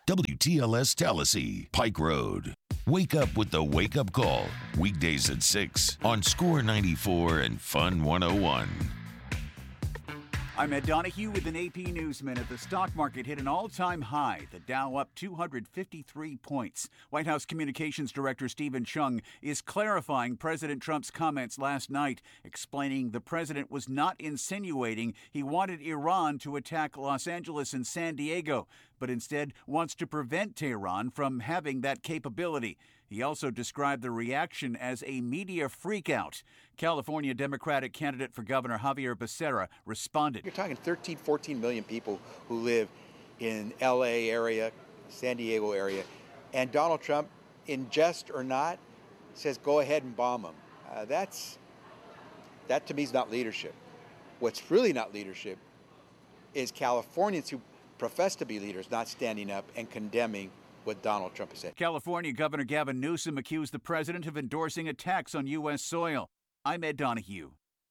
WTLS Tallahassee, Pike Road. Wake up with the Wake Up Call. Weekdays at 6 on Score 94 and Fun 101. I'm Ed Donahue with an AP News Minute. The stock market hit an all-time high. The Dow up 253 points. White House Communications Director Stephen Chung is clarifying President Trump's comments last night, explaining the president was not insinuating he wanted Iran to attack Los Angeles and San Diego, but instead wants to prevent Tehran from having that capability. He also described the reaction as a media freakout. California Democratic candidate for governor Javier Becerra responded. You're talking 13, 14 million people who live in L.A. area, San Diego area, and Donald Trump, in jest or not, says go ahead and bomb them. That to me is not leadership. What's really not leadership is Californians who profess to be leaders not standing up and condemning what Donald Trump has said. California Governor Gavin Newsom accused the president of endorsing attacks on U.S. soil. I'm Ed Donahue.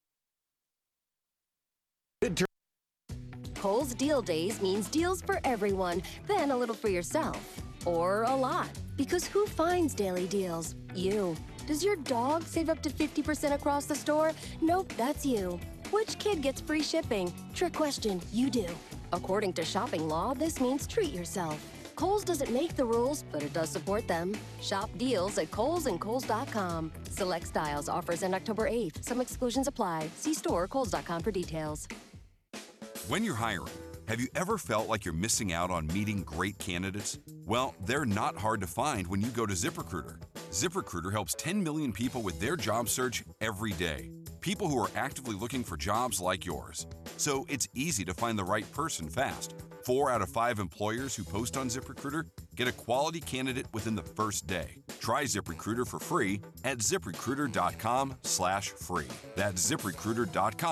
Kohl's Deal Days means deals for everyone, then a little for yourself. Or a lot. Because who finds daily deals? You. Does your dog save up to 50% across the store? Nope, that's you. Which kid gets free shipping? Trick question, you do. According to shopping law, this means treat yourself. Kohl's doesn't make the rules, but it does support them. Shop deals at Kohl's and Kohl's.com. Select styles, offers end October 8th. Some exclusions apply. See store or Kohl's.com for details. When you're hiring, have you ever felt like you're missing out on meeting great candidates? Well, they're not hard to find when you go to ZipRecruiter. ZipRecruiter helps 10 million people with their job search every day. People who are actively looking for jobs like yours. So it's easy to find the right person fast. 4 out of 5 employers who post on ZipRecruiter get a quality candidate within the first day. Try ZipRecruiter for free at ZipRecruiter.com/free. That's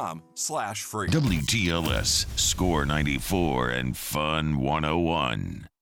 ZipRecruiter.com/free. WTLS, Score 94 and Fun 101.